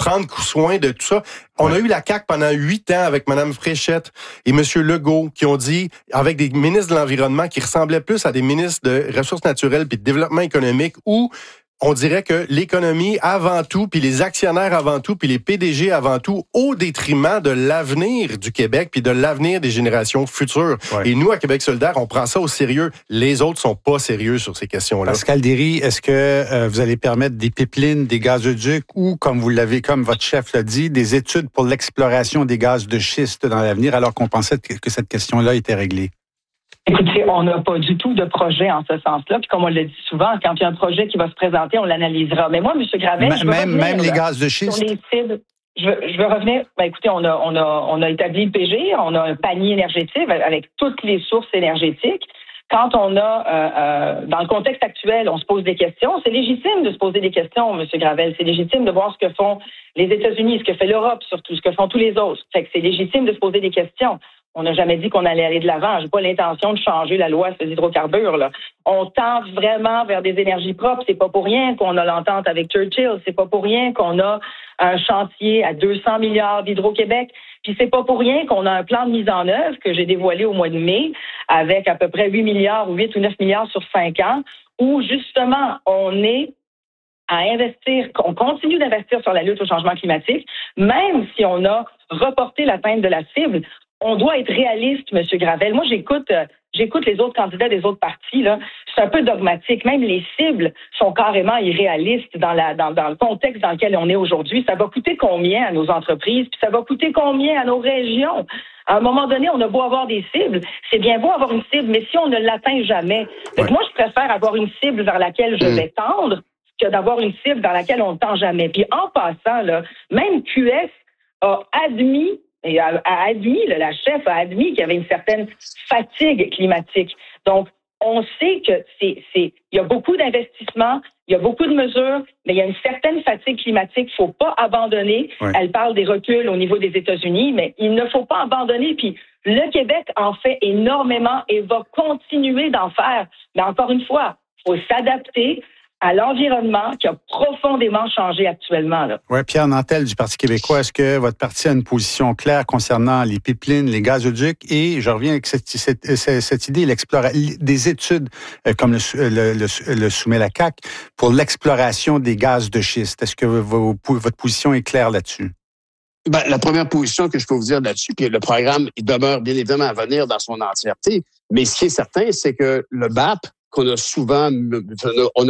prendre soin de tout ça. On a eu la CAQ pendant 8 ans avec Mme Fréchette et M. Legault qui ont dit, avec des ministres de l'Environnement qui ressemblaient plus à des ministres de Ressources naturelles puis de Développement économique, où on dirait que l'économie avant tout, puis les actionnaires avant tout, puis les PDG avant tout, au détriment de l'avenir du Québec, puis de l'avenir des générations futures. Ouais. Et nous, à Québec solidaire, on prend ça au sérieux. Les autres sont pas sérieux sur ces questions-là. Pascal Derry, est-ce que vous allez permettre des pipelines, des gazoducs ou, comme votre chef l'a dit, des études pour l'exploration des gaz de schiste dans l'avenir, alors qu'on pensait que cette question-là était réglée? Écoutez, on n'a pas du tout de projet en ce sens-là. Puis comme on le dit souvent, quand il y a un projet qui va se présenter, on l'analysera. Mais moi, M. Gravel, même les gaz de schiste? Sur les cibles, je veux revenir. Écoutez, on a établi le PG, on a un panier énergétique avec toutes les sources énergétiques. Quand on a, dans le contexte actuel, on se pose des questions. C'est légitime de se poser des questions, M. Gravel. C'est légitime de voir ce que font les États-Unis, ce que fait l'Europe surtout, ce que font tous les autres. Fait que c'est légitime de se poser des questions. On n'a jamais dit qu'on allait aller de l'avant. J'ai pas l'intention de changer la loi sur les hydrocarbures, là. On tente vraiment vers des énergies propres. C'est pas pour rien qu'on a l'entente avec Churchill. C'est pas pour rien qu'on a un chantier à 200 milliards d'Hydro-Québec. Puis c'est pas pour rien qu'on a un plan de mise en œuvre que j'ai dévoilé au mois de mai avec à peu près 8 milliards ou 8 ou 9 milliards sur 5 ans où, justement, on est à investir, on continue d'investir sur la lutte au changement climatique, même si on a reporté l'atteinte de la cible. On doit être réaliste, M. Gravel. Moi, j'écoute les autres candidats des autres partis, là. C'est un peu dogmatique. Même les cibles sont carrément irréalistes dans le contexte dans lequel on est aujourd'hui. Ça va coûter combien à nos entreprises? Puis ça va coûter combien à nos régions? À un moment donné, on a beau avoir des cibles. C'est bien beau avoir une cible, mais si on ne l'atteint jamais. Donc, moi, je préfère avoir une cible vers laquelle je vais tendre que d'avoir une cible vers laquelle on ne tend jamais. Puis en passant, là, même QS a admis la chef a admis qu'il y avait une certaine fatigue climatique. Donc, on sait que il y a beaucoup d'investissements, il y a beaucoup de mesures, mais il y a une certaine fatigue climatique. Il ne faut pas abandonner. Ouais. Elle parle des reculs au niveau des États-Unis, mais il ne faut pas abandonner. Puis, le Québec en fait énormément et va continuer d'en faire. Mais encore une fois, il faut s'adapter à l'environnement qui a profondément changé actuellement. Oui, Pierre Nantel du Parti québécois, est-ce que votre parti a une position claire concernant les pipelines, les gazoducs et, je reviens avec cette idée, des études, comme le soumet la CAQ, pour l'exploration des gaz de schiste? Est-ce que votre position est claire là-dessus? Ben, la première position que je peux vous dire là-dessus, puis le programme, il demeure bien évidemment à venir dans son entièreté, mais ce qui est certain, c'est que le BAP, qu'on a souvent, on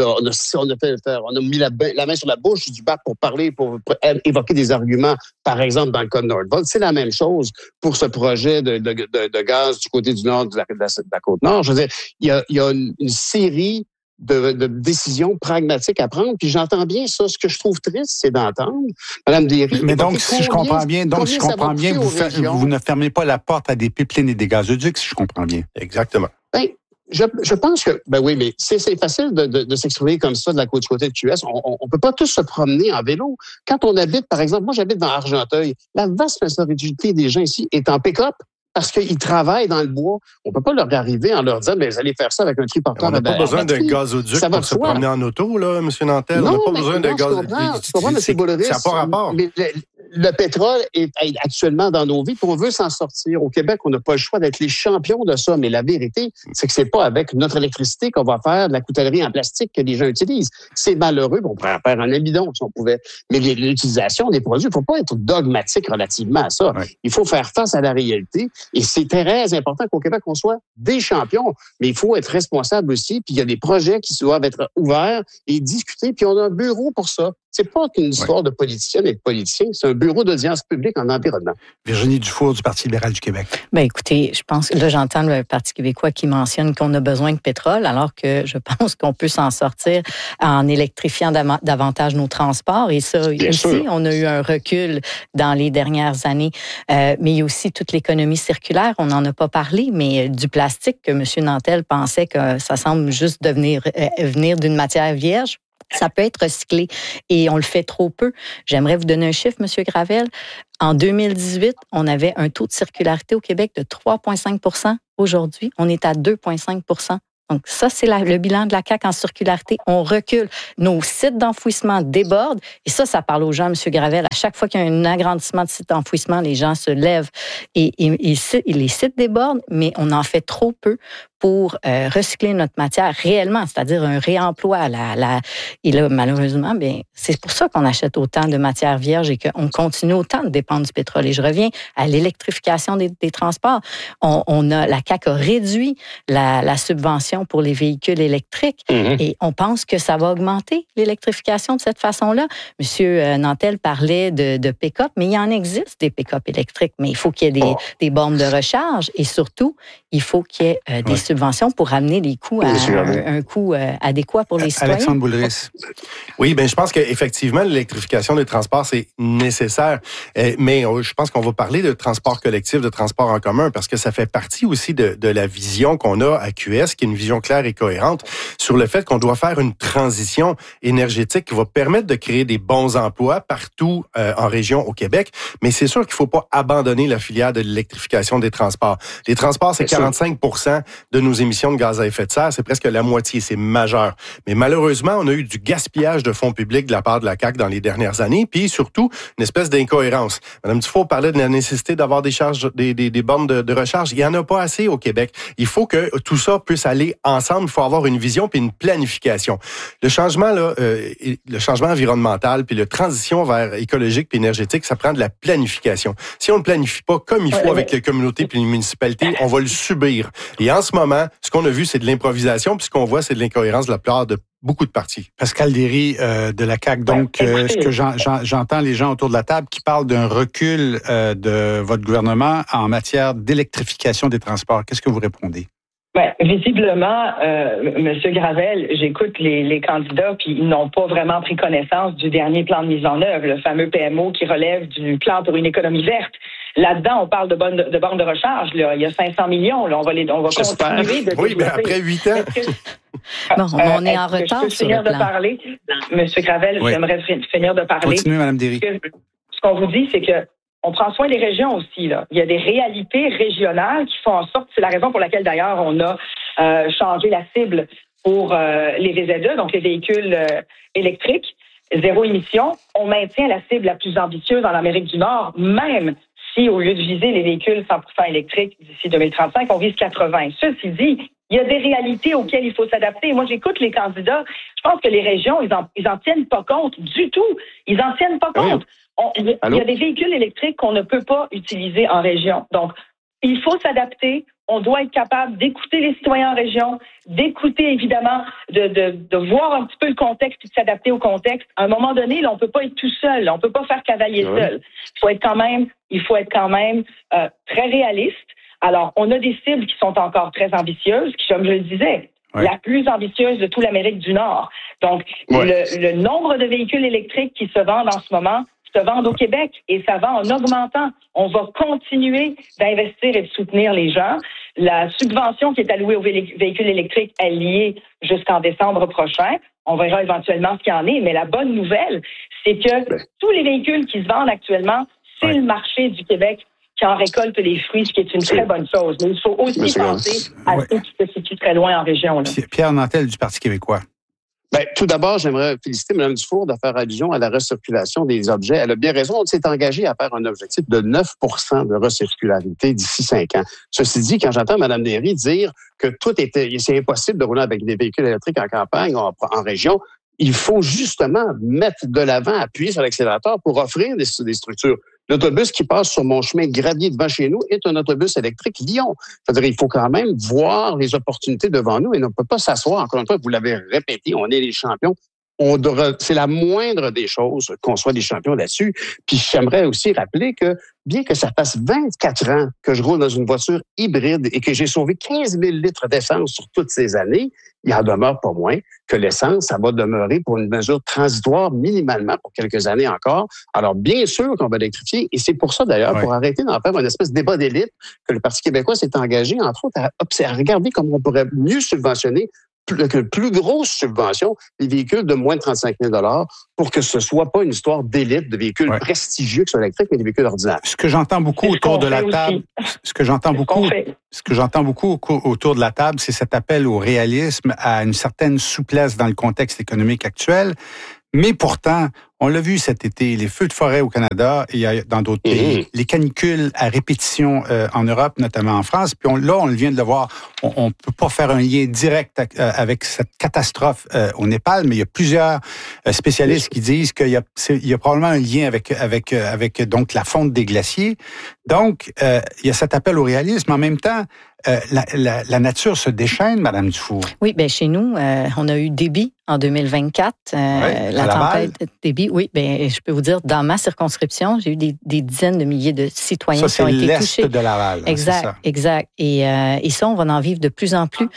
a mis la main sur la bouche du BAP pour parler, pour évoquer des arguments, par exemple dans le cas de Nordvolt. C'est la même chose pour ce projet de gaz du côté du nord de la côte nord. Je veux dire, il y a une série de décisions pragmatiques à prendre. Puis j'entends bien ça. Ce que je trouve triste, c'est d'entendre Mme Derry. Mais donc, si je comprends bien, vous ne fermez pas la porte à des pipelines et des gazoducs, si je comprends bien. Exactement. Ben, je pense que, ben oui, mais c'est facile de s'exprimer comme ça de la côté de QS. On peut pas tous se promener en vélo. Quand on habite, par exemple, moi j'habite dans Argenteuil, la vaste majorité des gens ici est en pick-up parce qu'ils travaillent dans le bois. On peut pas leur arriver en leur disant, mais vous allez faire ça avec un triporteur. On n'a pas besoin d'un gazoduc pour se promener en auto, là, M. Nantel. On n'a pas besoin d'un gazoduc. Ça n'a pas rapport. Mais le pétrole est actuellement dans nos vies, puis on veut s'en sortir. Au Québec, on n'a pas le choix d'être les champions de ça, mais la vérité, c'est que c'est pas avec notre électricité qu'on va faire de la coutellerie en plastique que les gens utilisent. C'est malheureux, on pourrait faire un amidon si on pouvait, mais l'utilisation des produits, il ne faut pas être dogmatique relativement à ça. Ouais. Il faut faire face à la réalité, et c'est très important qu'au Québec, on soit des champions, mais il faut être responsable aussi, puis il y a des projets qui doivent être ouverts et discutés, puis on a un bureau pour ça. C'est pas qu'une histoire de politicienne et de politiciens, c'est un bureau d'audience publique en environnement. Virginie Dufour du Parti libéral du Québec. Ben écoutez, je pense que là, j'entends le Parti québécois qui mentionne qu'on a besoin de pétrole, alors que je pense qu'on peut s'en sortir en électrifiant davantage nos transports. Et ça, bien aussi, sûr. On a eu un recul dans les dernières années. Mais il y a aussi toute l'économie circulaire. On n'en a pas parlé, mais du plastique que M. Nantel pensait que ça semble juste venir d'une matière vierge. Ça peut être recyclé et on le fait trop peu. J'aimerais vous donner un chiffre, M. Gravel. En 2018, on avait un taux de circularité au Québec de 3,5 %. Aujourd'hui, on est à 2,5 %. Donc ça, c'est le bilan de la CAQ en circularité. On recule. Nos sites d'enfouissement débordent. Et ça parle aux gens, M. Gravel. À chaque fois qu'il y a un agrandissement de site d'enfouissement, les gens se lèvent et les sites débordent, mais on en fait trop peu pour recycler notre matière réellement, c'est-à-dire un réemploi. Et là, malheureusement, c'est pour ça qu'on achète autant de matières vierges et qu'on continue autant de dépendre du pétrole. Et je reviens à l'électrification des transports. La CAQ a réduit la subvention pour les véhicules électriques et on pense que ça va augmenter l'électrification de cette façon-là. Monsieur Nantel parlait de pick-up, mais il en existe des pick-up électriques, mais il faut qu'il y ait des bornes de recharge et surtout, il faut qu'il y ait des subventions pour amener les coûts à un coût adéquat pour les citoyens. Alexandre Boulris. Oui, je pense qu'effectivement, l'électrification des transports, c'est nécessaire. Mais je pense qu'on va parler de transport collectif, de transport en commun, parce que ça fait partie aussi de la vision qu'on a à QS, qui est une vision claire et cohérente, sur le fait qu'on doit faire une transition énergétique qui va permettre de créer des bons emplois partout en région au Québec. Mais c'est sûr qu'il ne faut pas abandonner la filière de l'électrification des transports. Les transports, c'est 45% de nos émissions de gaz à effet de serre. C'est presque la moitié. C'est majeur. Mais malheureusement, on a eu du gaspillage de fonds publics de la part de la CAQ dans les dernières années, puis surtout, une espèce d'incohérence. Mme Dufault parlait de la nécessité d'avoir des bornes de recharge. Il n'y en a pas assez au Québec. Il faut que tout ça puisse aller ensemble. Il faut avoir une vision puis une planification. Le changement environnemental puis la transition vers écologique puis énergétique, ça prend de la planification. Si on ne planifie pas comme il faut avec les communautés puis les municipalités, on va le subir. Et en ce moment, ce qu'on a vu, c'est de l'improvisation, puis ce qu'on voit, c'est de l'incohérence de la part de beaucoup de partis. Pascal Derry de la CAQ. Donc, ce que j'entends les gens autour de la table qui parlent d'un recul de votre gouvernement en matière d'électrification des transports. Qu'est-ce que vous répondez? Visiblement, M. Gravel, j'écoute les candidats, puis ils n'ont pas vraiment pris connaissance du dernier plan de mise en œuvre, le fameux PMO qui relève du plan pour une économie verte. Là-dedans, on parle de bornes de recharge. Là. Il y a 500 millions. Là. On va continuer de oui, mais après 8 ans... on est en retard sur le plan. Parler, M. Gravel, j'aimerais finir de parler. Continuez, Mme Derry. Ce qu'on vous dit, c'est que on prend soin des régions aussi. Là. Il y a des réalités régionales qui font en sorte, c'est la raison pour laquelle d'ailleurs on a changé la cible pour les VZE, donc les véhicules électriques, zéro émission. On maintient la cible la plus ambitieuse en Amérique du Nord, même si au lieu de viser les véhicules 100% électriques d'ici 2035, on vise 80. Ceci dit, il y a des réalités auxquelles il faut s'adapter. Moi, j'écoute les candidats. Je pense que les régions, ils en tiennent pas compte du tout. Ils en tiennent pas compte. Il y a des véhicules électriques qu'on ne peut pas utiliser en région. Donc, il faut s'adapter. On doit être capable d'écouter les citoyens en région, d'écouter évidemment, de voir un petit peu le contexte et de s'adapter au contexte. À un moment donné, là, on peut pas être tout seul. Là, on peut pas faire cavalier seul. Il faut être quand même très réaliste. Alors, on a des cibles qui sont encore très ambitieuses, qui, comme je le disais, la plus ambitieuse de toute l'Amérique du Nord. Donc, le nombre de véhicules électriques qui se vendent en ce moment se vendent au Québec et ça va en augmentant. On va continuer d'investir et de soutenir les gens. La subvention qui est allouée aux véhicules électriques, elle y est jusqu'en décembre prochain. On verra éventuellement ce qu'il y en est. Mais la bonne nouvelle, c'est que tous les véhicules qui se vendent actuellement, c'est le marché du Québec qui en récolte les fruits, ce qui est une très bonne chose. Mais il faut aussi penser à ceux qui se situent très loin en région. Là. Pierre Nantel du Parti québécois. Tout d'abord, j'aimerais féliciter Mme Dufour de faire allusion à la recirculation des objets. Elle a bien raison. On s'est engagé à faire un objectif de 9 % de recircularité d'ici 5 ans. Ceci dit, quand j'entends Mme Derry dire que c'est impossible de rouler avec des véhicules électriques en campagne, en région, il faut justement mettre de l'avant, appuyer sur l'accélérateur pour offrir des structures. L'autobus qui passe sur mon chemin gravier devant chez nous est un autobus électrique Lyon. C'est-à-dire, il faut quand même voir les opportunités devant nous et on ne peut pas s'asseoir. Encore une fois, vous l'avez répété, on est les champions. C'est la moindre des choses qu'on soit des champions là-dessus. Puis j'aimerais aussi rappeler que bien que ça fasse 24 ans que je roule dans une voiture hybride et que j'ai sauvé 15 000 litres d'essence sur toutes ces années, il en demeure pas moins que l'essence, ça va demeurer pour une mesure transitoire minimalement pour quelques années encore. Alors, bien sûr qu'on va l'électrifier et c'est pour ça d'ailleurs, pour arrêter d'en faire une espèce de débat d'élite, que le Parti québécois s'est engagé, entre autres, à regarder comment on pourrait mieux subventionner plus grosse subvention des véhicules de moins de 35 000 $ pour que ce soit pas une histoire d'élite de véhicules prestigieux qui sont électriques, mais des véhicules ordinaires. Ce que j'entends beaucoup autour de la table, ce que j'entends beaucoup autour de la table, c'est cet appel au réalisme, à une certaine souplesse dans le contexte économique actuel. Mais pourtant, on l'a vu cet été, les feux de forêt au Canada et dans d'autres pays, les canicules à répétition en Europe, notamment en France. Puis on le vient de le voir, on peut pas faire un lien direct avec cette catastrophe au Népal, mais il y a plusieurs spécialistes qui disent qu'il y a probablement un lien avec donc la fonte des glaciers. Donc, il y a cet appel au réalisme. En même temps, la nature se déchaîne, Madame Dufour. Oui, bien chez nous, on a eu Déby en 2024, la tempête Déby. Oui, bien je peux vous dire, dans ma circonscription, j'ai eu des dizaines de milliers de citoyens qui ont été touchés. Ça, c'est l'est de Laval. Exact, exact. Et ça, on va en vivre de plus en plus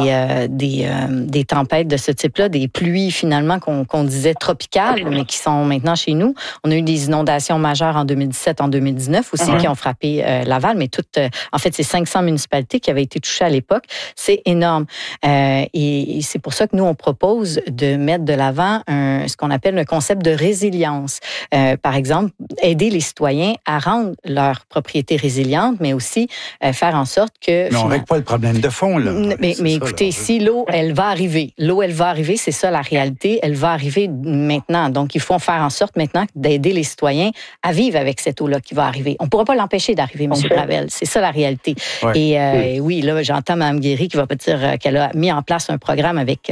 des tempêtes de ce type-là, des pluies finalement qu'on disait tropicales, mais qui sont maintenant chez nous. On a eu des inondations majeures en 2017, en 2019 aussi, qui ont frappé Laval, mais en fait, c'est 500 municipalités qui avaient été touchées à l'époque. C'est énorme. Et c'est pour ça que nous, on propose de mettre de l'avant ce qu'on appelle le concept de résilience. Par exemple, aider les citoyens à rendre leur propriété résiliente, mais aussi faire en sorte que... Mais on ne règle pas le problème de fond, là. Mais écoutez, si l'eau, elle va arriver, c'est ça la réalité, elle va arriver maintenant. Donc, il faut faire en sorte maintenant d'aider les citoyens à vivre avec cette eau-là qui va arriver. On ne pourra pas l'empêcher d'arriver, M. Gravel. C'est ça la réalité. Ouais. Et oui, là, j'entends Mme Guéry qui va dire qu'elle a mis en place un programme avec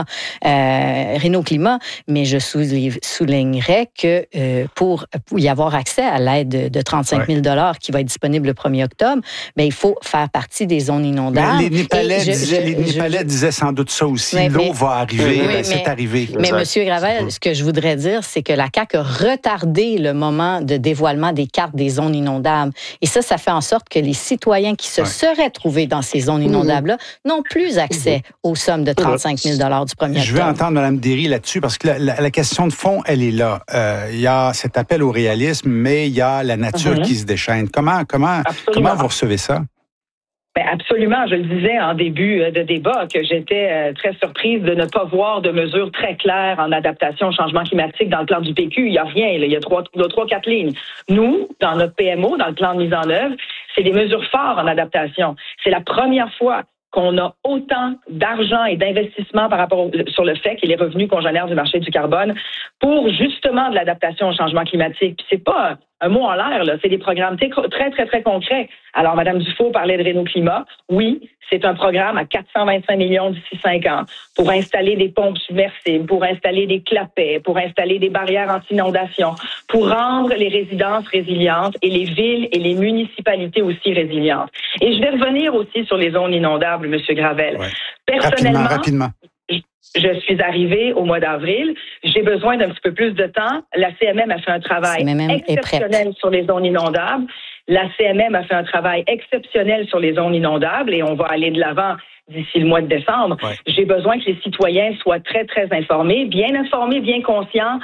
Renault Climat, mais je soulignerais que pour y avoir accès à l'aide de 35 000 $ qui va être disponible le 1er octobre, bien, il faut faire partie des zones inondables. Mais les Népalais disaient sans doute ça aussi. L'eau va arriver, c'est arrivé. Mais M. Gravel, ce que je voudrais dire, c'est que la CAQ a retardé le moment de dévoilement des cartes des zones inondables. Et ça fait en sorte que les citoyens qui se seraient trouvés dans ces zones inondables-là n'ont plus accès aux sommes de 35 000 $ du 1er octobre. Je veux entendre Mme Derry là-dessus, parce que la question de fond, elle est là. Il y a cet appel au réalisme, mais il y a la nature qui se déchaîne. Comment vous recevez ça? Bien, absolument. Je le disais en début de débat que j'étais très surprise de ne pas voir de mesures très claires en adaptation au changement climatique dans le plan du PQ. Il n'y a rien. Il y a 3-4 lignes. Nous, dans notre PMO, dans le plan de mise en œuvre, c'est des mesures fortes en adaptation. C'est la première fois qu'on a autant d'argent et d'investissement par rapport sur le fait que les revenus qu'on génère du marché du carbone pour justement de l'adaptation au changement climatique. Puis c'est pas un mot en l'air, là. C'est des programmes très, très, très concrets. Alors, Mme Dufault parlait de Renault Climat. Oui, c'est un programme à 425 millions d'ici 5 ans pour installer des pompes submersibles, pour installer des clapets, pour installer des barrières anti-inondation, pour rendre les résidences résilientes et les villes et les municipalités aussi résilientes. Et je vais revenir aussi sur les zones inondables, M. Gravel. Ouais. Personnellement, rapidement. Je suis arrivée au mois d'avril. J'ai besoin d'un petit peu plus de temps. La CMM a fait un travail exceptionnel sur les zones inondables. La CMM a fait un travail exceptionnel sur les zones inondables et on va aller de l'avant d'ici le mois de décembre. Ouais. J'ai besoin que les citoyens soient très, très informés, bien conscients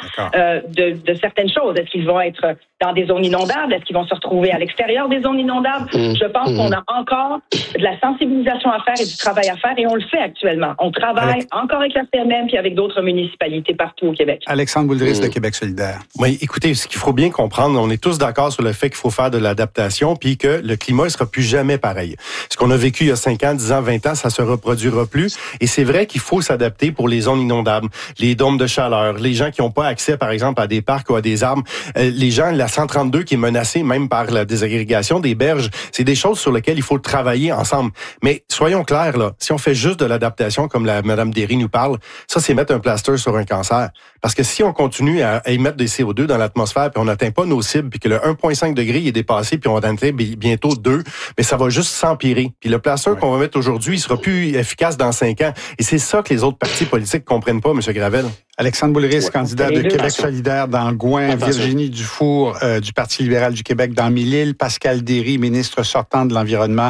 de certaines choses. Est-ce qu'ils vont être dans des zones inondables? Est-ce qu'ils vont se retrouver à l'extérieur des zones inondables? Je pense qu'on a encore de la sensibilisation à faire et du travail à faire et on le fait actuellement. On travaille encore avec la CMM puis avec d'autres municipalités partout au Québec. Alexandre Boulris de Québec solidaire. Oui, écoutez, ce qu'il faut bien comprendre, on est tous d'accord sur le fait qu'il faut faire de l'adaptation puis que le climat ne sera plus jamais pareil. Ce qu'on a vécu il y a 5 ans, 10 ans, 20 ans, ça se reproduira plus. Et c'est vrai qu'il faut s'adapter pour les zones inondables, les dômes de chaleur, les gens qui n'ont pas accès, par exemple, à des parcs ou à des arbres, les gens, la 132 qui est menacée même par la désagrégation des berges, c'est des choses sur lesquelles il faut travailler ensemble. Mais soyons clairs, là, si on fait juste de l'adaptation, comme Mme Derry nous parle, ça, c'est mettre un plaster sur un cancer. Parce que si on continue à émettre des CO2 dans l'atmosphère, puis on n'atteint pas nos cibles, puis que le 1,5 degré est dépassé, puis on va atteindre bientôt 2, mais ça va juste s'empirer. Puis le plaster qu'on va mettre aujourd'hui, il sera plus efficace dans 5 ans. Et c'est ça que les autres partis politiques comprennent pas, M. Gravel. Alexandre Boulris, candidat de Québec solidaire dans Gouin, Virginie Dufour du Parti libéral du Québec dans Mille-Îles, Pascal Derry, ministre sortant de l'Environnement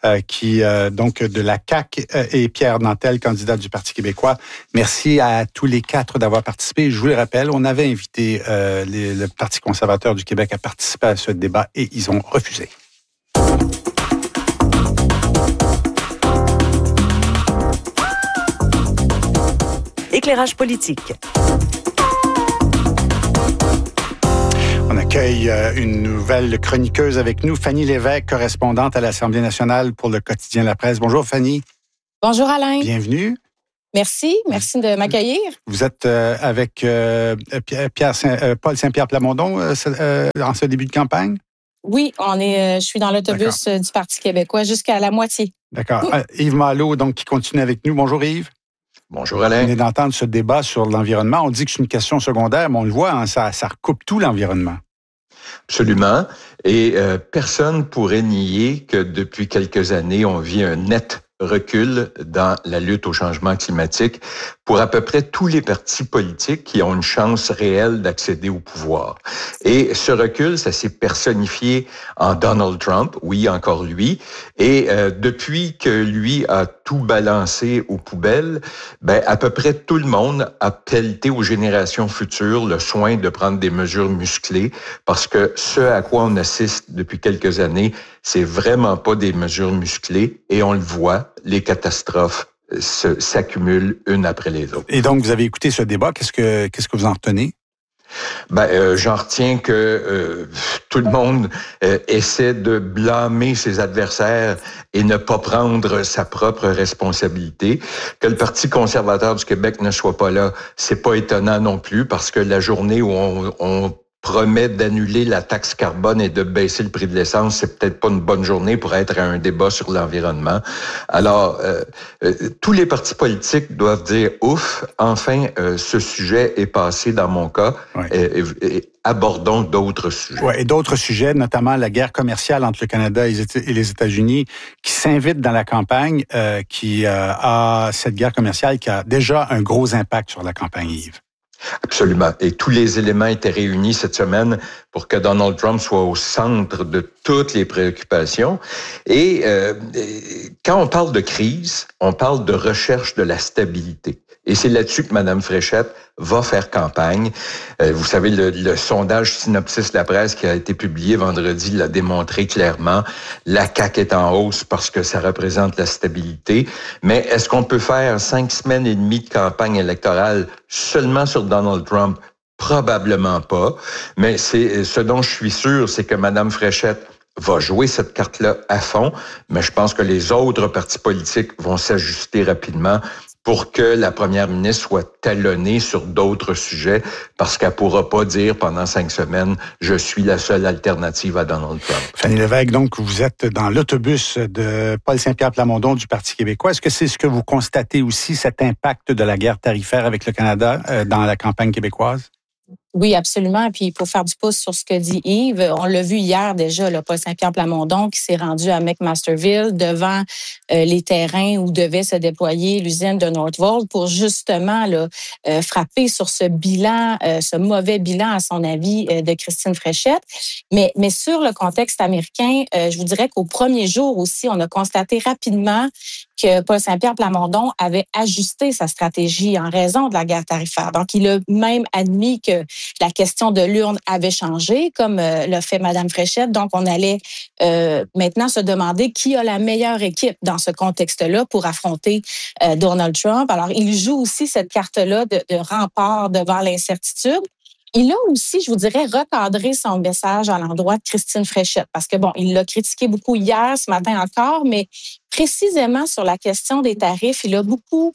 donc de la CAQ et Pierre Nantel, candidat du Parti québécois. Merci à tous les 4 d'avoir participé. Je vous le rappelle, on avait invité le Parti conservateur du Québec à participer à ce débat et ils ont refusé. éclairage politique. On accueille une nouvelle chroniqueuse avec nous, Fanny Lévesque, correspondante à l'Assemblée nationale pour le quotidien La Presse. Bonjour Fanny. Bonjour Alain. Bienvenue. Merci de m'accueillir. Vous êtes avec Paul Saint-Pierre Plamondon en ce début de campagne? Oui, je suis dans l'autobus du Parti québécois jusqu'à la moitié. D'accord. Yves Malo, donc, qui continue avec nous. Bonjour Yves. Bonjour Alain. On vient d'entendre ce débat sur l'environnement. On dit que c'est une question secondaire, mais on le voit, hein, ça recoupe tout l'environnement. Absolument. Et personne pourrait nier que depuis quelques années, on vit un net recul dans la lutte au changement climatique pour à peu près tous les partis politiques qui ont une chance réelle d'accéder au pouvoir. Et ce recul, ça s'est personnifié en Donald Trump, oui, encore lui. Et depuis que lui a tout balancé aux poubelles, à peu près tout le monde a pelleté aux générations futures le soin de prendre des mesures musclées, parce que ce à quoi on assiste depuis quelques années, c'est vraiment pas des mesures musclées, et on le voit, les catastrophes s'accumulent une après les autres. Et donc, vous avez écouté ce débat, qu'est-ce que vous en retenez? J'en retiens que tout le monde essaie de blâmer ses adversaires et ne pas prendre sa propre responsabilité. Que le Parti conservateur du Québec ne soit pas là, c'est pas étonnant non plus, parce que la journée où on promet d'annuler la taxe carbone et de baisser le prix de l'essence, c'est peut-être pas une bonne journée pour être à un débat sur l'environnement. Alors, tous les partis politiques doivent dire « Ouf, enfin, ce sujet est passé dans mon cas. Oui. » et abordons d'autres sujets. Ouais, et d'autres sujets, notamment la guerre commerciale entre le Canada et les États-Unis, qui s'invite dans la campagne, qui a cette guerre commerciale qui a déjà un gros impact sur la campagne, Yves. Absolument. Et tous les éléments étaient réunis cette semaine pour que Donald Trump soit au centre de toutes les préoccupations. Et quand on parle de crise, on parle de recherche de la stabilité. Et c'est là-dessus que Mme Fréchette va faire campagne. Vous savez, le sondage Synopsis La Presse qui a été publié vendredi l'a démontré clairement. La CAQ est en hausse parce que ça représente la stabilité. Mais est-ce qu'on peut faire 5 semaines et demie de campagne électorale seulement sur Donald Trump? Probablement pas. Mais ce dont je suis sûr, c'est que Mme Fréchette va jouer cette carte-là à fond. Mais je pense que les autres partis politiques vont s'ajuster rapidement pour que la première ministre soit talonnée sur d'autres sujets, parce qu'elle pourra pas dire pendant 5 semaines « Je suis la seule alternative à Donald Trump ». Fanny Lévesque, donc, vous êtes dans l'autobus de Paul Saint-Pierre Plamondon du Parti québécois. Est-ce que c'est ce que vous constatez aussi, cet impact de la guerre tarifaire avec le Canada dans la campagne québécoise? Oui, absolument. Puis pour faire du pouce sur ce que dit Yves, on l'a vu hier déjà, là, Paul Saint-Pierre Plamondon qui s'est rendu à McMasterville devant les terrains où devait se déployer l'usine de Northvolt pour justement là, frapper sur ce bilan, ce mauvais bilan à son avis de Christine Fréchette. Mais sur le contexte américain, je vous dirais qu'au premier jour aussi, on a constaté rapidement que Paul Saint-Pierre Plamondon avait ajusté sa stratégie en raison de la guerre tarifaire. Donc, il a même admis que la question de l'urne avait changé, comme l'a fait Mme Fréchette. Donc, on allait maintenant se demander qui a la meilleure équipe dans ce contexte-là pour affronter Donald Trump. Alors, il joue aussi cette carte-là de rempart devant l'incertitude. Il a aussi, je vous dirais, recadré son message à l'endroit de Christine Fréchette, parce que bon, il l'a critiqué beaucoup hier, ce matin encore, mais précisément sur la question des tarifs, il est beaucoup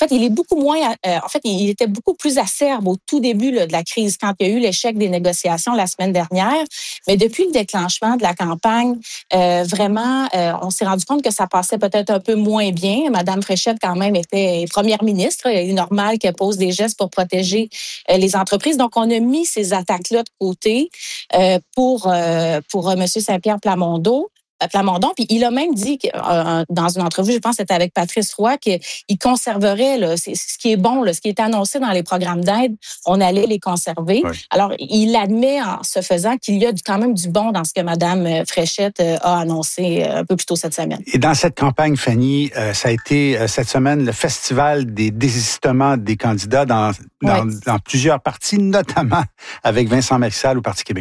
plus acerbe au tout début là, de la crise, quand il y a eu l'échec des négociations la semaine dernière. Mais depuis le déclenchement de la campagne, vraiment, on s'est rendu compte que ça passait peut-être un peu moins bien. Madame Fréchette, quand même, était première ministre. Il est normal qu'elle pose des gestes pour protéger les entreprises. Donc, on a mis ces attaques-là de côté pour M. Saint-Pierre Plamondon. Puis il a même dit dans une entrevue, je pense que c'était avec Patrice Roy, qu'il conserverait là, ce qui est bon, là, ce qui est annoncé dans les programmes d'aide, on allait les conserver. Oui. Alors, il admet en se faisant qu'il y a quand même du bon dans ce que Mme Fréchette a annoncé un peu plus tôt cette semaine. Et dans cette campagne, Fanny, ça a été cette semaine le festival des désistements des candidats dans plusieurs partis, notamment avec Vincent Marissal au Parti québécois.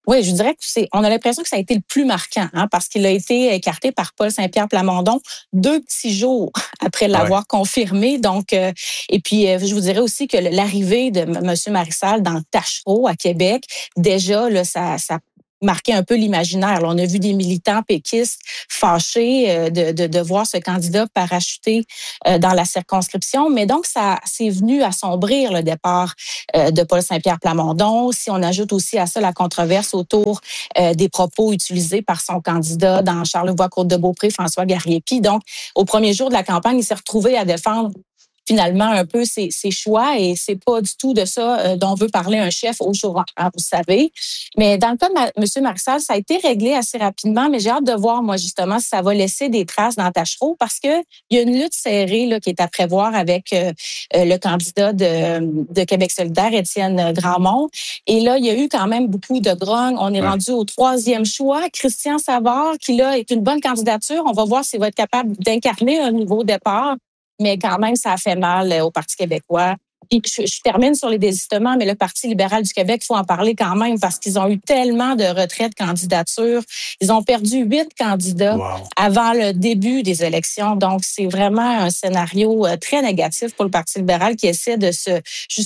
Oui, je dirais que on a l'impression que ça a été le plus marquant, parce qu'il a été écarté par Paul Saint-Pierre Plamondon 2 petits jours après l'avoir confirmé. Donc, et puis, je vous dirais aussi que l'arrivée de M. Marissal dans Tachereau à Québec, déjà, là, ça marqué un peu l'imaginaire. Là, on a vu des militants péquistes fâchés de voir ce candidat parachuter dans la circonscription. Mais donc, ça c'est venu assombrir le départ de Paul Saint-Pierre Plamondon. Si on ajoute aussi à ça la controverse autour des propos utilisés par son candidat dans Charlevoix-Côte-de-Beaupré, François Garriépi. Donc, au premier jour de la campagne, il s'est retrouvé à défendre finalement un peu ses choix et c'est pas du tout de ça dont veut parler un chef aujourd'hui, vous savez. Mais dans le cas de M. Marissal, ça a été réglé assez rapidement, mais j'ai hâte de voir, moi, justement, si ça va laisser des traces dans Tachereau parce que il y a une lutte serrée là, qui est à prévoir avec le candidat de Québec solidaire, Étienne Grandmont. Et là, il y a eu quand même beaucoup de grogne. On est rendu au 3e choix. Christian Savard, qui là est une bonne candidature. On va voir s'il va être capable d'incarner un nouveau départ. Mais quand même, ça a fait mal au Parti québécois. Puis je termine sur les désistements, mais le Parti libéral du Québec, il faut en parler quand même parce qu'ils ont eu tellement de retraits de candidatures. Ils ont perdu 8 candidats avant le début des élections. Donc, c'est vraiment un scénario très négatif pour le Parti libéral qui essaie de se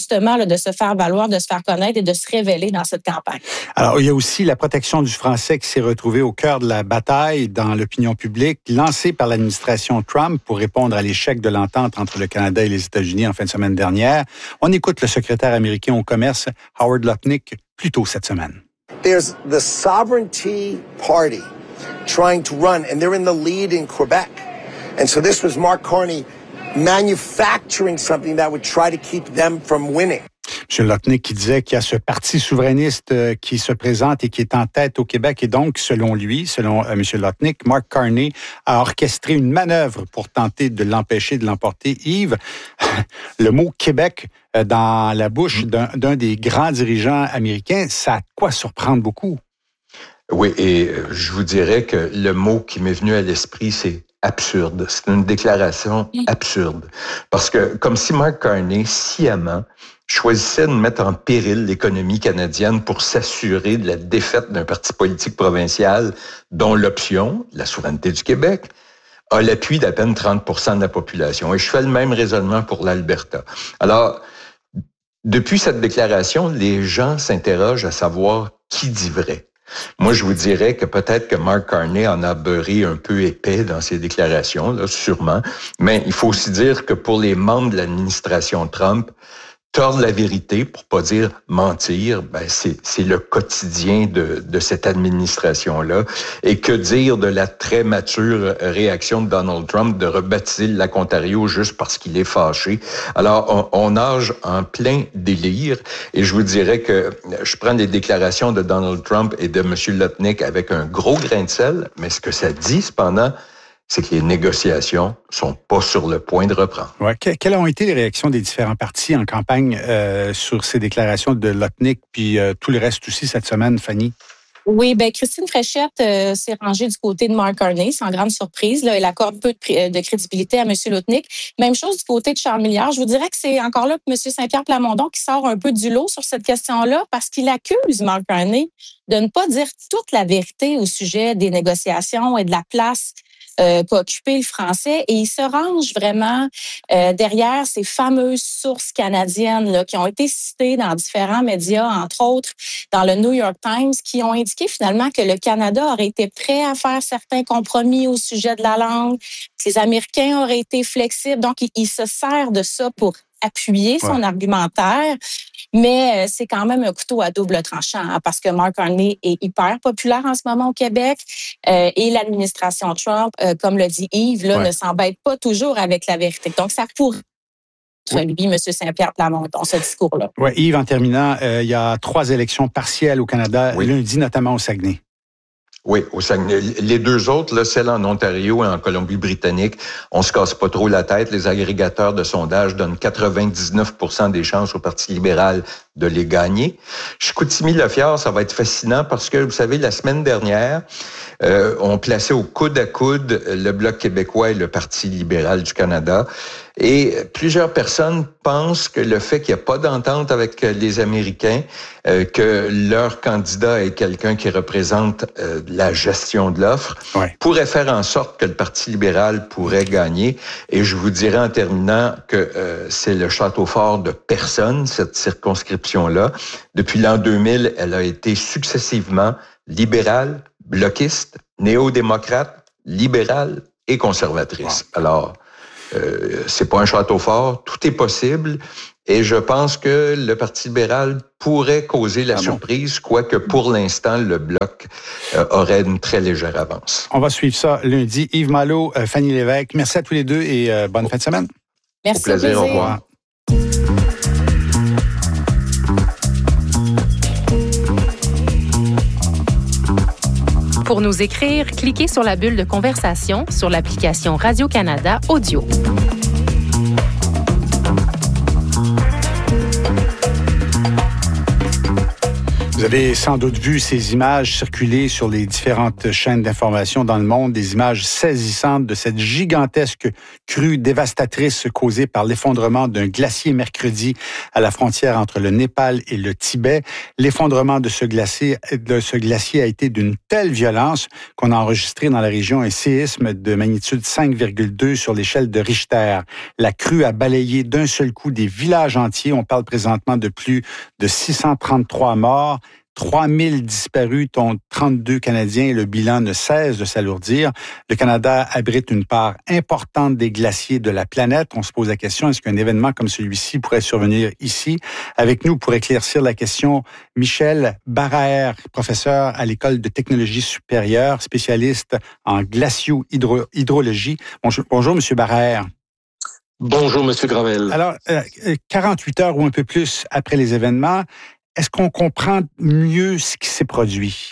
faire valoir, de se faire connaître et de se révéler dans cette campagne. Alors, il y a aussi la protection du français qui s'est retrouvée au cœur de la bataille dans l'opinion publique, lancée par l'administration Trump pour répondre à l'échec de l'entente entre le Canada et les États-Unis en fin de semaine dernière. On écoute le secrétaire américain au commerce, Howard Lutnick, plus tôt cette semaine. There's the Sovereignty Party trying to run, and they're in the lead in Quebec. And so this was Mark Carney manufacturing something that would try to keep them from winning. M. Lutnick qui disait qu'il y a ce parti souverainiste qui se présente et qui est en tête au Québec. Et donc, selon lui, selon M. Lutnick, Mark Carney a orchestré une manœuvre pour tenter de l'empêcher de l'emporter. Yves, le mot Québec dans la bouche d'un des grands dirigeants américains, ça a de quoi surprendre beaucoup. Oui, et je vous dirais que le mot qui m'est venu à l'esprit, c'est absurde. C'est une déclaration absurde. Parce que, comme si Mark Carney, sciemment, choisissait de mettre en péril l'économie canadienne pour s'assurer de la défaite d'un parti politique provincial dont l'option, la souveraineté du Québec, a l'appui d'à peine 30% de la population. Et je fais le même raisonnement pour l'Alberta. Alors, depuis cette déclaration, les gens s'interrogent à savoir qui dit vrai. Moi, je vous dirais que peut-être que Mark Carney en a beurré un peu épais dans ses déclarations, là, sûrement. Mais il faut aussi dire que pour les membres de l'administration Trump, tordre la vérité, pour pas dire mentir, c'est le quotidien de cette administration-là. Et que dire de la très mature réaction de Donald Trump de rebaptiser le lac Ontario juste parce qu'il est fâché. Alors, on nage en plein délire. Et je vous dirais que je prends les déclarations de Donald Trump et de M. Lutnick avec un gros grain de sel, mais ce que ça dit, cependant, c'est que les négociations sont pas sur le point de reprendre. Ouais. Quelles ont été les réactions des différents partis en campagne sur ces déclarations de Lutnick, puis tout le reste aussi cette semaine, Fanny? Oui, Christine Fréchette s'est rangée du côté de Mark Carney, sans grande surprise. Là, elle accorde peu de crédibilité à M. Lutnick. Même chose du côté de Charles Milliard. Je vous dirais que c'est encore là M. Saint-Pierre Plamondon qui sort un peu du lot sur cette question-là parce qu'il accuse Mark Carney de ne pas dire toute la vérité au sujet des négociations et de la place qu'a occupé le français. Et il se range vraiment derrière ces fameuses sources canadiennes là, qui ont été citées dans différents médias, entre autres dans le New York Times, qui ont indiqué finalement que le Canada aurait été prêt à faire certains compromis au sujet de la langue, que les Américains auraient été flexibles. Donc, il se sert de ça pour appuyer son argumentaire. Mais c'est quand même un couteau à double tranchant parce que Mark Carney est hyper populaire en ce moment au Québec et l'administration Trump, comme le dit Yves, là, ne s'embête pas toujours avec la vérité. Donc, ça pourrait lui, M. Saint-Pierre Plamondon, ce discours-là. Oui, Yves, en terminant, il y a 3 élections partielles au Canada, lundi notamment au Saguenay. Oui, au Saguenay. Les 2 autres, là, celles en Ontario et en Colombie-Britannique, on se casse pas trop la tête. Les agrégateurs de sondage donnent 99% des chances au Parti libéral de les gagner. Chicoutimi-Le-Fjord, ça va être fascinant parce que, vous savez, la semaine dernière, on plaçait au coude à coude le Bloc québécois et le Parti libéral du Canada. Et plusieurs personnes pensent que le fait qu'il n'y a pas d'entente avec les Américains, que leur candidat est quelqu'un qui représente la gestion de l'offre, pourrait faire en sorte que le Parti libéral pourrait gagner. Et je vous dirais en terminant que c'est le château fort de personne, cette circonscription-là. Depuis l'an 2000, elle a été successivement libérale, bloquiste, néo-démocrate, libérale et conservatrice. Alors, c'est pas un château fort, tout est possible. Et je pense que le Parti libéral pourrait causer la surprise, quoique pour l'instant, le Bloc aurait une très légère avance. On va suivre ça lundi. Yves Malo, Fanny Lévesque, merci à tous les deux et bonne fin de semaine. Merci. Au plaisir, au revoir. Pour nous écrire, cliquez sur la bulle de conversation sur l'application Radio-Canada Audio. Vous avez sans doute vu ces images circuler sur les différentes chaînes d'information dans le monde, des images saisissantes de cette gigantesque crue dévastatrice causée par l'effondrement d'un glacier mercredi à la frontière entre le Népal et le Tibet. L'effondrement de ce glacier a été d'une telle violence qu'on a enregistré dans la région un séisme de magnitude 5,2 sur l'échelle de Richter. La crue a balayé d'un seul coup des villages entiers. On parle présentement de plus de 633 morts. 3000 disparus, dont 32 Canadiens, et le bilan ne cesse de s'alourdir. Le Canada abrite une part importante des glaciers de la planète. On se pose la question, est-ce qu'un événement comme celui-ci pourrait survenir ici? Avec nous, pour éclaircir la question, Michel Baraher, professeur à l'École de technologie supérieure, spécialiste en glacio-hydrologie. Bonjour, Monsieur Baraher. Bonjour, Monsieur Gravel. Alors, 48 heures ou un peu plus après les événements, est-ce qu'on comprend mieux ce qui s'est produit?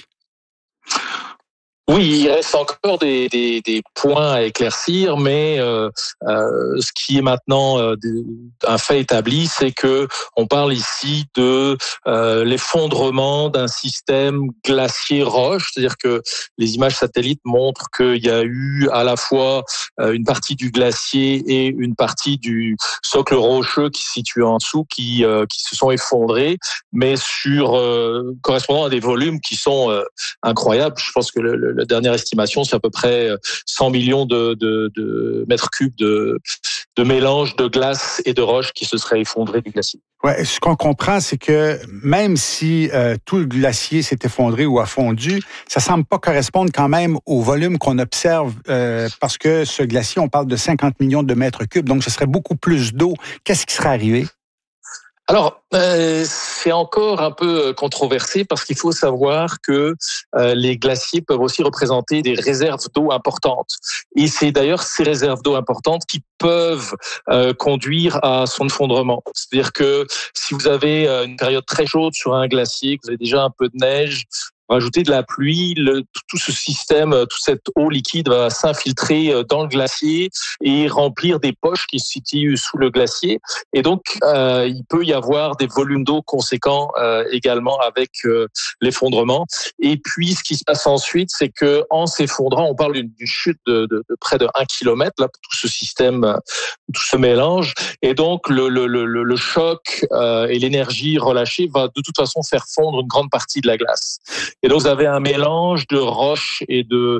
Oui, il reste encore des points à éclaircir, mais ce qui est maintenant un fait établi, c'est que on parle ici de l'effondrement d'un système glacier-roche, c'est-à-dire que les images satellites montrent qu'il y a eu à la fois une partie du glacier et une partie du socle rocheux qui se situe en dessous, qui se sont effondrés, mais correspondant à des volumes qui sont incroyables. Je pense que la dernière estimation, c'est à peu près 100 millions de mètres cubes de mélange de glace et de roche qui se seraient effondrés du glacier. Ouais, ce qu'on comprend, c'est que même si tout le glacier s'est effondré ou a fondu, ça semble pas correspondre quand même au volume qu'on observe parce que ce glacier, on parle de 50 millions de mètres cubes, donc ce serait beaucoup plus d'eau. Qu'est-ce qui serait arrivé? Alors, c'est encore un peu controversé parce qu'il faut savoir que les glaciers peuvent aussi représenter des réserves d'eau importantes. Et c'est d'ailleurs ces réserves d'eau importantes qui peuvent conduire à son effondrement. C'est-à-dire que si vous avez une période très chaude sur un glacier, que vous avez déjà un peu de neige, rajouter de la pluie, tout ce système, toute cette eau liquide va s'infiltrer dans le glacier et remplir des poches qui se situent sous le glacier. Et donc, il peut y avoir des volumes d'eau conséquents également avec l'effondrement. Et puis, ce qui se passe ensuite, c'est que en s'effondrant, on parle d'une chute de près de 1 kilomètre, là, pour tout ce système, tout ce mélange. Et donc, le choc et l'énergie relâchée va de toute façon faire fondre une grande partie de la glace. Et donc, vous avez un mélange de roches et d'eau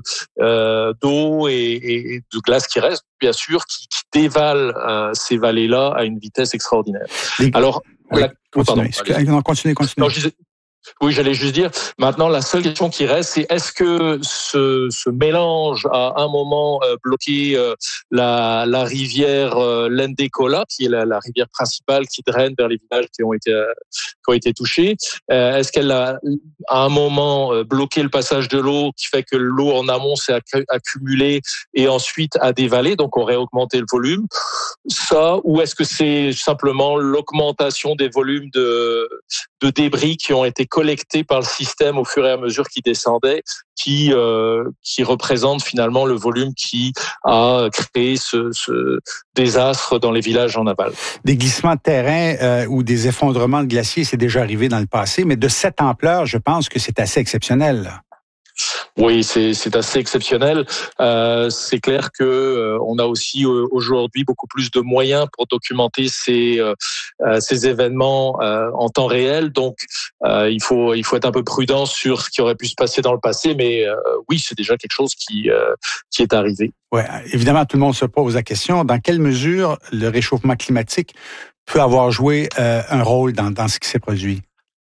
et de glace qui reste, bien sûr, qui dévale ces vallées-là à une vitesse extraordinaire. Alors, continuez. Non, oui, j'allais juste dire, maintenant, la seule question qui reste, c'est est-ce que ce mélange a un moment bloqué la rivière Lendekola, qui est la rivière principale qui draine vers les villages qui ont été touchés. Est-ce qu'elle a à un moment bloqué le passage de l'eau, qui fait que l'eau en amont s'est accumulée et ensuite a dévalé, donc aurait augmenté le volume? Ça, ou est-ce que c'est simplement l'augmentation des volumes de débris qui ont été collecté par le système au fur et à mesure qu'il descendait, qui représente finalement le volume qui a créé ce désastre dans les villages en aval. Des glissements de terrain ou des effondrements de glaciers, c'est déjà arrivé dans le passé, mais de cette ampleur, je pense que c'est assez exceptionnel, là. Oui, c'est assez exceptionnel. C'est clair que on a aussi aujourd'hui beaucoup plus de moyens pour documenter ces événements en temps réel. Donc, il faut être un peu prudent sur ce qui aurait pu se passer dans le passé. Mais oui, c'est déjà quelque chose qui est arrivé. Ouais, évidemment, tout le monde se pose la question, dans quelle mesure le réchauffement climatique peut avoir joué un rôle dans ce qui s'est produit?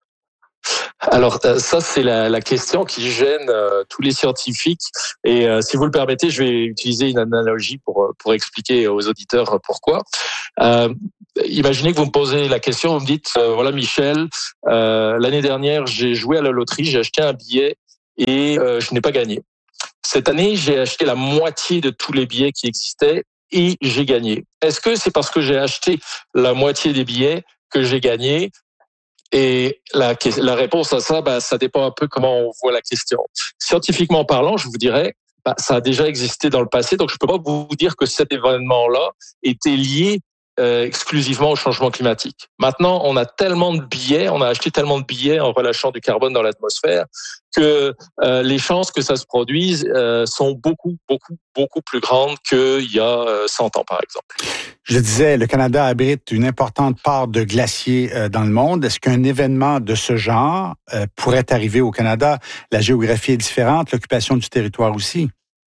Alors ça, c'est la question qui gêne tous les scientifiques. Et si vous le permettez, je vais utiliser une analogie pour expliquer aux auditeurs pourquoi. Imaginez que vous me posez la question, vous me dites, voilà Michel, l'année dernière, j'ai joué à la loterie, j'ai acheté un billet et je n'ai pas gagné. Cette année, j'ai acheté la moitié de tous les billets qui existaient et j'ai gagné. Est-ce que c'est parce que j'ai acheté la moitié des billets que j'ai gagné? Et la réponse à ça, ça dépend un peu comment on voit la question. Scientifiquement parlant, je vous dirais, ça a déjà existé dans le passé, donc je peux pas vous dire que cet événement-là était lié exclusivement au changement climatique. Maintenant, on a acheté tellement de billets en relâchant du carbone dans l'atmosphère que les chances que ça se produise sont beaucoup plus grandes qu'il y a 100 ans, par exemple. Je disais, le Canada abrite une importante part de glaciers dans le monde. Est-ce qu'un événement de ce genre pourrait arriver au Canada? La géographie est différente, l'occupation du territoire aussi.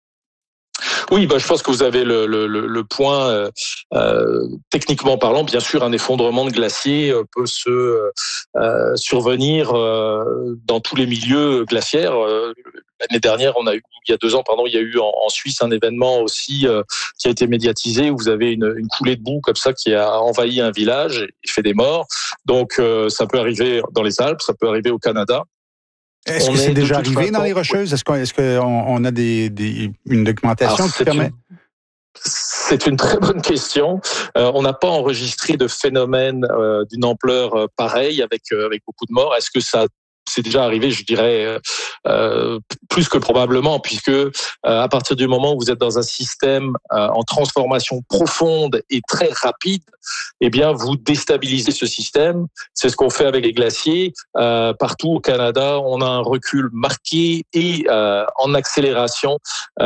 Oui, je pense que vous avez le point. Techniquement parlant, bien sûr, un effondrement de glacier peut survenir dans tous les milieux glaciaires. L'année dernière, il y a 2 ans, il y a eu en Suisse un événement aussi qui a été médiatisé où vous avez une coulée de boue comme ça qui a envahi un village et fait des morts. Donc, ça peut arriver dans les Alpes, ça peut arriver au Canada. Est-ce que c'est déjà arrivé dans les Rocheuses? Est-ce qu'on a une documentation qui permet? C'est une très bonne question. On n'a pas enregistré de phénomène d'une ampleur pareille avec beaucoup de morts. Est-ce que ça c'est déjà arrivé, je dirais, plus que probablement, puisque à partir du moment où vous êtes dans un système en transformation profonde et très rapide, eh bien, vous déstabilisez ce système. C'est ce qu'on fait avec les glaciers. Partout au Canada, on a un recul marqué et en accélération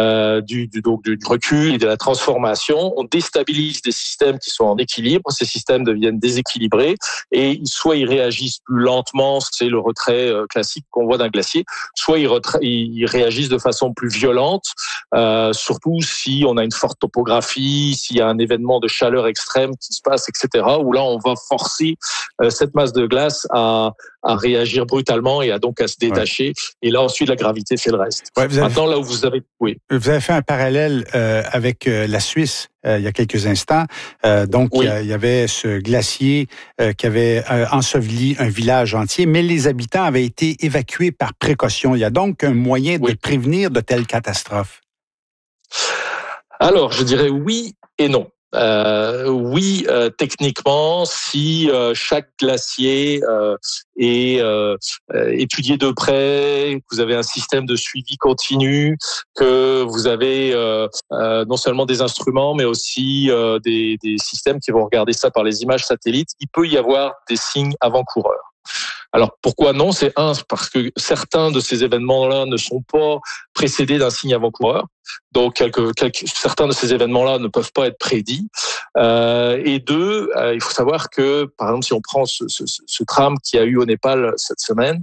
du recul et de la transformation. On déstabilise des systèmes qui sont en équilibre. Ces systèmes deviennent déséquilibrés et soit ils réagissent plus lentement, c'est le retrait classique qu'on voit d'un glacier, soit ils réagissent de façon plus violente, surtout si on a une forte topographie, s'il y a un événement de chaleur extrême qui se passe, etc., où là, on va forcer cette masse de glace à réagir brutalement et à se détacher. Ouais. Et là, ensuite, la gravité fait le reste. Ouais, maintenant, là où vous avez... Oui. Vous avez fait un parallèle avec la Suisse il y a quelques instants. Oui. Il y avait ce glacier qui avait enseveli un village entier, mais les habitants avaient été évacués par précaution. Il y a donc un moyen de prévenir de telles catastrophes. Alors, je dirais oui et non. Oui, techniquement, si chaque glacier est étudié de près, que vous avez un système de suivi continu, que vous avez non seulement des instruments, mais aussi des systèmes qui vont regarder ça par les images satellites, il peut y avoir des signes avant-coureurs. Alors pourquoi non? C'est parce que certains de ces événements-là ne sont pas précédés d'un signe avant-coureur. Donc certains de ces événements-là ne peuvent pas être prédits. Et 2, il faut savoir que, par exemple, si on prend ce drame qu'il y a eu au Népal cette semaine,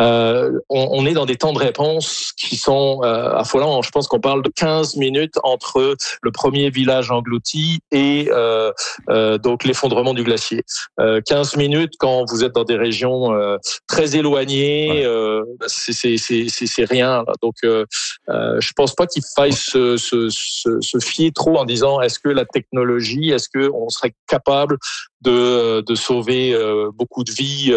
on est dans des temps de réponse qui sont affolants. Je pense qu'on parle de 15 minutes entre le premier village englouti et donc l'effondrement du glacier. 15 minutes quand vous êtes dans des régions très éloignées, c'est rien. Donc je pense pas qu'il faille se fier trop en disant est-ce que la technologie, est-ce qu'on serait capable de sauver beaucoup de vies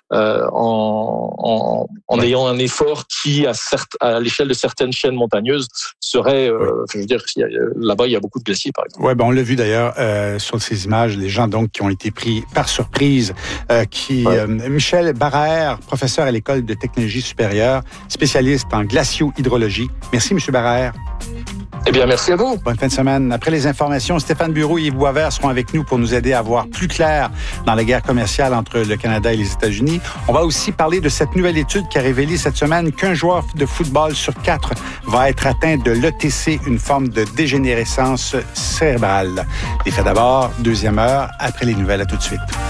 en ayant un effort qui, à l'échelle de certaines chaînes montagneuses, serait, je veux dire, là-bas, il y a beaucoup de glaciers, par exemple. Oui, on l'a vu d'ailleurs sur ces images, les gens donc qui ont été pris par surprise, Michel Barrère, professeur à l'École de technologie supérieure, spécialiste en glacio-hydrologie. Merci, M. Barrère. Eh bien, merci à vous. Bonne fin de semaine. Après les informations, Stéphane Bureau et Yves Boisvert seront avec nous pour nous aider à voir plus clair dans la guerre commerciale entre le Canada et les États-Unis. On va aussi parler de cette nouvelle étude qui a révélé cette semaine qu'un joueur de football sur 4 va être atteint de l'ETC, une forme de dégénérescence cérébrale. Les faits d'abord, deuxième heure, après les nouvelles. À tout de suite.